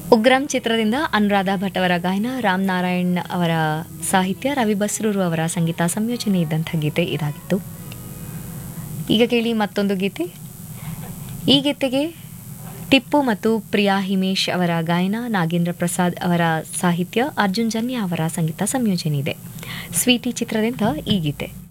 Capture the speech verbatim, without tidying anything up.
ಉಗ್ರಂ ಚಿತ್ರದಿಂದ ಅನುರಾಧ ಭಟ್ ಅವರ ಗಾಯನ, ರಾಮ್ ನಾರಾಯಣ್ ಅವರ ಸಾಹಿತ್ಯ, ರವಿ ಬಸ್ರೂರು ಅವರ ಸಂಗೀತ ಸಂಯೋಜನೆ ಇದ್ದಂಥ ಗೀತೆ ಇದಾಗಿತ್ತು. ಈಗ ಕೇಳಿ ಮತ್ತೊಂದು ಗೀತೆ. ಈ ಗೀತೆಗೆ ಟಿಪ್ಪು ಮತ್ತು ಪ್ರಿಯಾ ಹಿಮೇಶ್ ಅವರ ಗಾಯನ, ನಾಗೇಂದ್ರ ಪ್ರಸಾದ್ ಅವರ ಸಾಹಿತ್ಯ, ಅರ್ಜುನ್ ಜನ್ಯ ಅವರ ಸಂಗೀತ ಸಂಯೋಜನೆ ಇದೆ. ಸ್ವೀಟಿ ಚಿತ್ರದಿಂದ ಈ ಗೀತೆ.